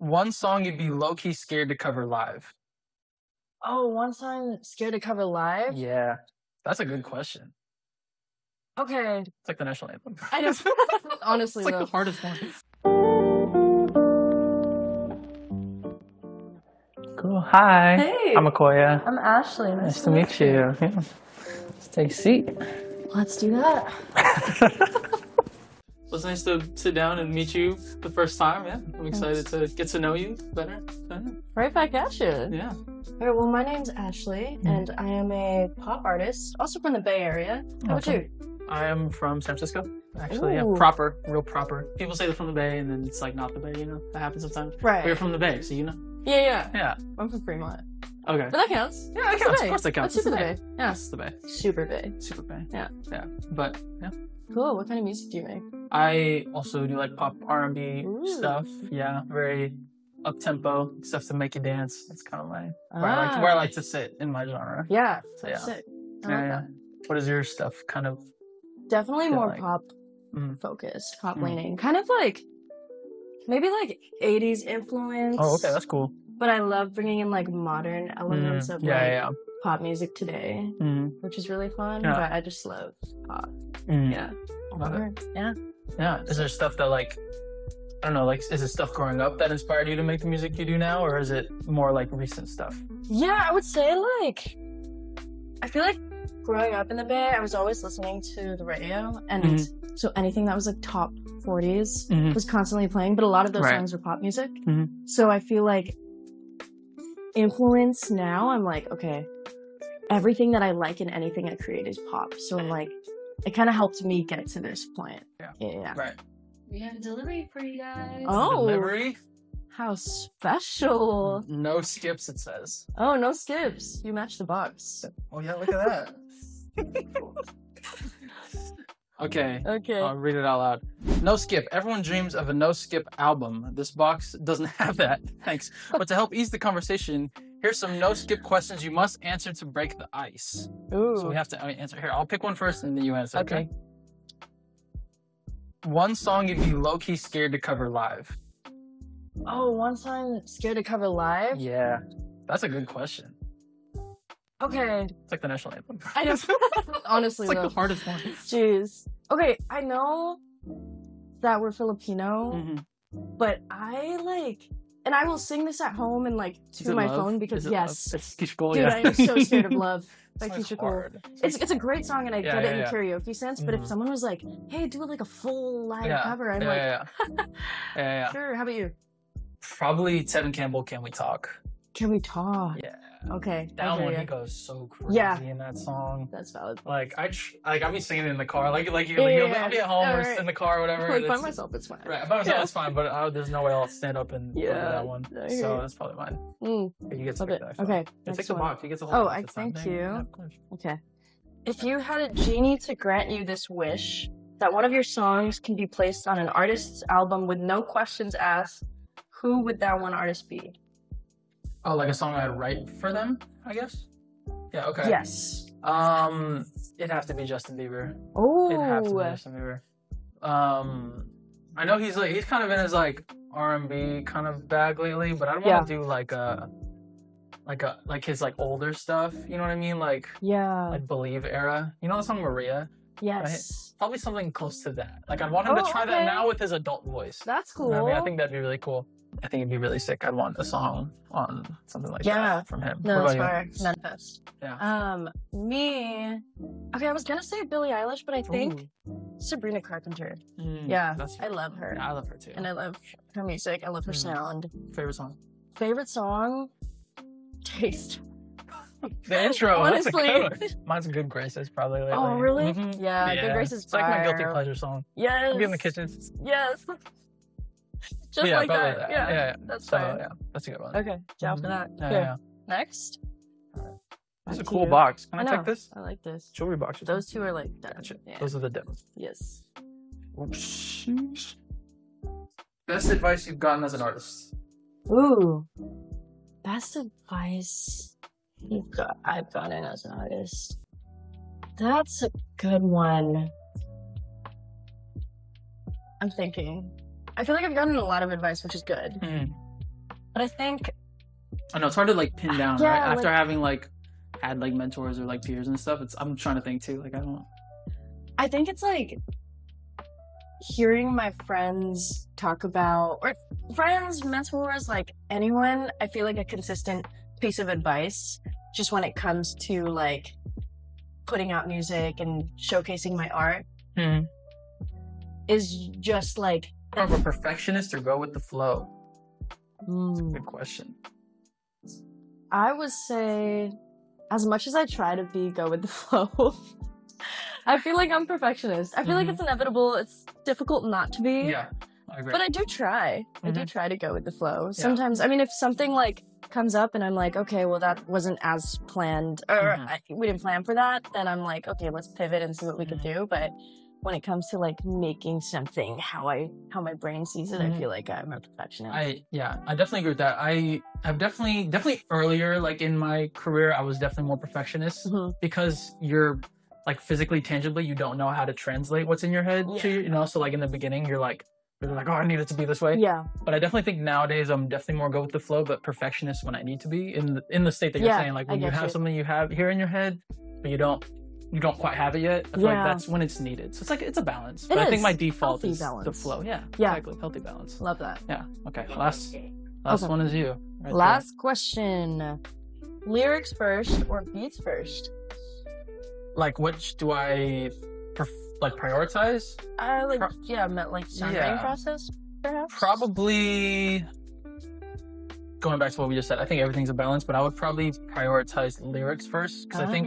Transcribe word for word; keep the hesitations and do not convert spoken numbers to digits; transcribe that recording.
One song you'd be low-key scared to cover live. Oh, one song scared to cover live? Yeah, that's a good question. Okay. It's like the national anthem. I know. Honestly, It's like though. the hardest one. Cool. Hi. Hey. I'm Akoya. I'm Ashley. Nice, Nice to meet you. Yeah. Let's take a seat. Let's do that. It was nice to sit down and meet you the first time. Yeah, I'm excited to get to know you better. Right back at you. Yeah. All right, well, my name's Ashley, Mm. and I am a pop artist, also from the Bay Area. How about Okay. you? I am from San Francisco. Actually, yeah, Ooh. proper, real proper. People say they're from the Bay, and then it's like not the Bay. You know, that happens sometimes. Right. But you're from the Bay, so you know. Yeah, yeah. Yeah. I'm from Fremont. Okay. But that counts. Yeah, that That's counts. the Of course, that counts. That's It's super the Bay. Bay. Yeah. It's the Bay. Super Bay. Super Bay. Yeah. Yeah. But yeah. Cool. What kind of music do you make? I also do like pop R and B Ooh. stuff. Yeah, very up tempo stuff to make you dance. That's kind of my where I like Ah. where I like to sit in my genre. Yeah. So, That's yeah. sick. I Yeah, like yeah. that. What is your stuff? Kind of. Definitely feel more like- pop Mm. focused, pop Mm. leaning. Kind of like, maybe like eighties influence. Oh, okay, that's cool. But I love bringing in like modern elements Mm. of Yeah, like yeah. pop music today, Mm. which is really fun. Yeah. But I just love pop. Mm. Yeah. Love it. Yeah. Yeah. Is there stuff that like I don't know, like is it stuff growing up that inspired you to make the music you do now, or is it more like recent stuff? Yeah, I would say like, I feel like growing up in the Bay, I was always listening to the radio, and Mhm. so anything that was like top forties Mhm. was constantly playing. But a lot of those Right. songs were pop music, Mhm. so I feel like influence now. I'm like, okay, everything that I like and anything I create is pop. So I'm like, it kind of helped me get to this point. Yeah. Yeah. yeah. Right. We have a delivery for you guys. Oh, Delivery. how special! No skips, it says. Oh, no skips. You matched the box. Oh yeah, look at that. Okay. Okay. I'll read it out loud. No skip. Everyone dreams of a no skip album. This box doesn't have that. Thanks. But to help ease the conversation, here's some no skip questions you must answer to break the ice. Ooh. So we have to I mean, answer here. I'll pick one first and then you answer. Okay. Okay. One song you'd be low key scared to cover live. Oh, one song scared to cover live? Yeah. That's a good question. Okay. It's like the national anthem. I know. Honestly, It's like though. the hardest one. Jeez. Okay, I know that we're Filipino, Mhm. but I like, and I will sing this at home and like Is to it my Love? phone Is because it yes, Love? It's Keisha Cole, dude, yeah. I am so scared of Love by This song's Keisha Cole. hard. It's it's a great song and I Yeah, get it yeah, in yeah. karaoke sense, but if Mhm. someone was like, "Hey, do like a full live yeah. cover," I'm yeah, like, yeah, yeah. yeah, yeah. "Sure." How about you? Probably Tevin Campbell, Can We Talk? Can we talk? Yeah. Okay. That I hear one, ya. he goes so crazy Yeah. in that song. That's valid. Like I, tr- like I'll be singing it in the car, like like you, Yeah, like, yeah, you'll, yeah. I'll be at home or Alright. in the car or whatever. Like and by it's- myself, it's fine. Right, by myself Yeah. it's fine, but I, there's no way I'll stand up and yeah, Yeah, that one. I hear So you. that's probably mine. Mm, You get to love pick it. that. I feel. Okay. Yeah, take next the one. box. You get the whole Oh, box I this time. thank Yeah, you. yeah, of course. Okay. If you had a genie to grant you this wish, that one of your songs can be placed on an artist's album with no questions asked, who would that one artist be? Oh, like a song I'd write for them, I guess. Yeah. Okay. Yes. Um, it'd have to be Justin Bieber. Oh. It'd have to be Justin Bieber. Um, I know he's like he's kind of in his like R and B kind of bag lately, but I don't want to do like a like a like his like older stuff. You know what I mean? Like Yeah. like Believe era. You know the song Maria? Yes. Probably something close to that. Like I'd want him Oh, to try okay. that now with his adult voice. That's You cool. know what I mean? I think that'd be really cool. I think it'd be really sick. I'd want a song on something like Yeah. that from him. No, What that's about fire. you? Manifest. Yeah. Um, me. Okay, I was gonna say Billie Eilish, but I think Sabrina Carpenter. Mm, Yeah, that's I love her. Yeah, I love her too. And I love her music. I love her Mm. sound. Favorite song? Favorite song? Taste. The intro. That's a Honestly. good one. Mine's Good Graces, probably. Lately. Oh, really? Mhm. Yeah, Good Graces It's like my guilty fire. pleasure song. Yes. I'll be in the kitchen. Yes. Just yeah, like probably that. Yeah. Yeah, yeah. That's So, fine. yeah, that's a good one. Okay, down for Mhm. that. Yeah, Here. yeah. Next. That's Back a to cool you. box. Can I, I take know. this? I like this. Jewelry box. or Those two are like something? done. Gotcha. Yeah. Those are the demos. Yes. Oops. Best advice you've gotten as an artist? Ooh. Best advice you've got I've gotten as an artist. That's a good one. I'm thinking. I feel like I've gotten a lot of advice, which is good. Mm. But I think I know it's hard to like pin down, Yeah, right? After like- having like had like mentors or like peers and stuff, it's I'm trying to think too. Like I don't. I think it's like hearing my friends talk about, or friends, mentors, like anyone. I feel like a consistent piece of advice, just when it comes to like putting out music and showcasing my art, Hmm. is just like, More of a perfectionist or go with the flow? mm, Good question. I would say, as much as I try to be go with the flow, I feel like I'm perfectionist. I feel like Mhm. it's inevitable. It's difficult not to be. Yeah, I agree. But I do try. I do Mhm. try to go with the flow. Sometimes, I mean, if something like comes up and I'm like, okay, well, that wasn't as planned, or Mhm. I, we didn't plan for that, then I'm like, okay, let's pivot and see what we can Mhm. do. But when it comes to like making something how I how my brain sees it, Mhm. I feel like I'm a perfectionist. I yeah, I definitely agree with that. I have definitely definitely earlier, like in my career, I was definitely more perfectionist Mhm. because you're like physically, tangibly, you don't know how to translate what's in your head to Yeah. you. You know, so like in the beginning, you're like you're like, oh, I need it to be this way. Yeah, But I definitely think nowadays I'm definitely more go with the flow, but perfectionist when I need to be in the, in the state that you're Yeah, saying. Like I when you get have you. something you have here in your head, but you don't you don't quite have it yet. I feel Yeah. like that's when it's needed. So it's like it's a balance. It But I think is. my default Healthy is the balance. flow. Yeah, Yeah. exactly. Healthy balance. love that. Yeah. Okay. Last last Okay. one is you. right Last question: lyrics first or beats first? there. Like, which do I pref- like prioritize? I like, Pro- yeah, meant like songwriting Yeah. process, perhaps. Probably going back to what we just said. I think everything's a balance, but I would probably prioritize lyrics first because I Ah. think